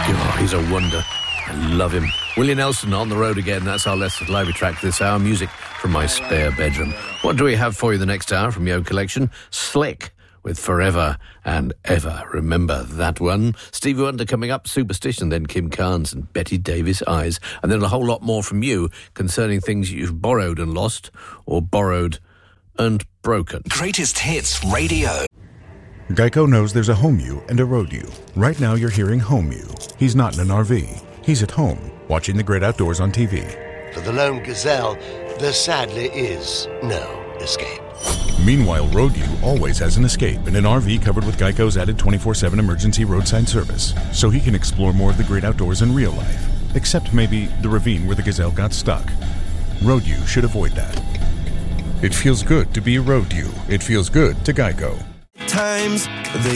Oh, he's a wonder. I love him. Willie Nelson, On the Road Again. That's our Leicester Library track this hour. Music from my spare bedroom. What do we have for you the next hour from Yo Collection? Slick with Forever and Ever. Remember that one. Stevie Wonder coming up, Superstition, then Kim Carnes and Betty Davis Eyes. And then a whole lot more from you concerning things you've borrowed and lost, or borrowed and broken. Greatest Hits Radio. Geico knows there's a home you and a road you. Right now you're hearing home you. He's not in an RV. He's at home, watching the great outdoors on TV. For the lone gazelle, there sadly is no escape. Meanwhile, road you always has an escape in an RV covered with Geico's added 24/7 emergency roadside service, so he can explore more of the great outdoors in real life, except maybe the ravine where the gazelle got stuck. Road you should avoid that. It feels good to be road you. It feels good to Geico. Times